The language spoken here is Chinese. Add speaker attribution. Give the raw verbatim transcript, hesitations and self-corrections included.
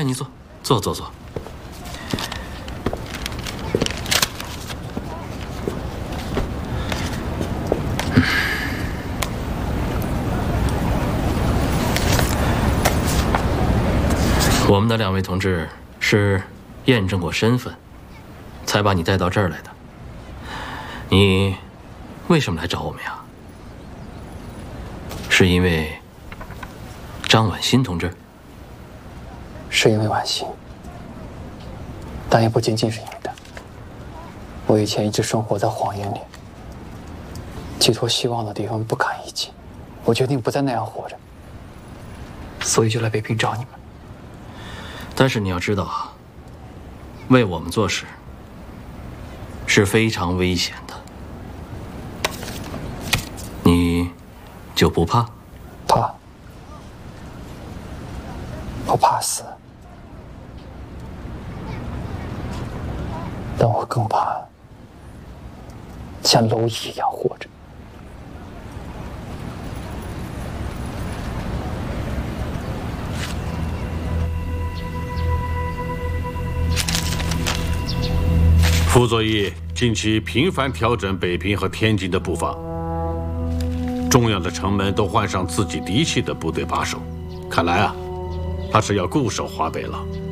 Speaker 1: 你坐，坐坐坐。我们的两位同志是验证过身份，才把你带到这儿来的。你为什么来找我们呀？是因为张婉欣同志？
Speaker 2: 是因为婉欣，但也不仅仅是因为她。我以前一直生活在谎言里，寄托希望的地方不堪一击，我决定不再那样活着，所以就来北平找你们。
Speaker 1: 但是你要知道啊，为我们做事是非常危险的。你就不怕？
Speaker 2: 怕，我怕死，但我更怕像蝼蚁一样活着。
Speaker 3: 傅作义近期频繁调整北平和天津的布防，重要的城门都换上自己嫡系的部队把守。看来啊，他是要固守华北了。